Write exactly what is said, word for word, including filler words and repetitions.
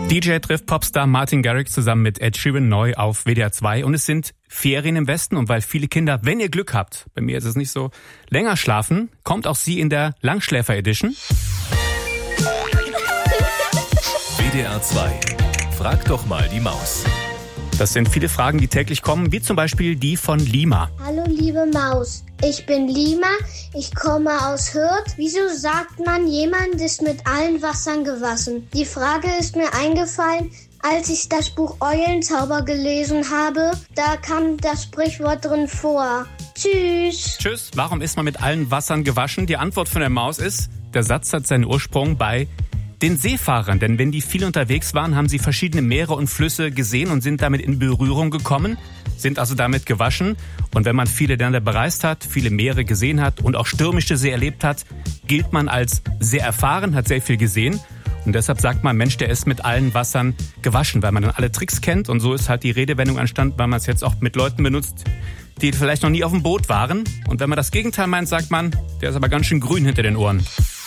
D J trifft Popstar Martin Garrix zusammen mit Ed Sheeran neu auf W D R zwei und es sind Ferien im Westen und weil viele Kinder, wenn ihr Glück habt, bei mir ist es nicht so, länger schlafen, kommt auch sie in der Langschläfer-Edition. W D R zwei. Frag doch mal die Maus. Das sind viele Fragen, die täglich kommen, wie zum Beispiel die von Lima. Hallo liebe Maus, ich bin Lima, ich komme aus Hürth. Wieso sagt man, jemand ist mit allen Wassern gewaschen? Die Frage ist mir eingefallen, als ich das Buch Eulenzauber gelesen habe. Da kam das Sprichwort drin vor. Tschüss. Tschüss. Warum ist man mit allen Wassern gewaschen? Die Antwort von der Maus ist, der Satz hat seinen Ursprung bei den Seefahrern, denn wenn die viel unterwegs waren, haben sie verschiedene Meere und Flüsse gesehen und sind damit in Berührung gekommen, sind also damit gewaschen. Und wenn man viele Länder bereist hat, viele Meere gesehen hat und auch stürmische See erlebt hat, gilt man als sehr erfahren, hat sehr viel gesehen. Und deshalb sagt man, Mensch, der ist mit allen Wassern gewaschen, weil man dann alle Tricks kennt. Und so ist halt die Redewendung entstanden, weil man es jetzt auch mit Leuten benutzt, die vielleicht noch nie auf dem Boot waren. Und wenn man das Gegenteil meint, sagt man, der ist aber ganz schön grün hinter den Ohren.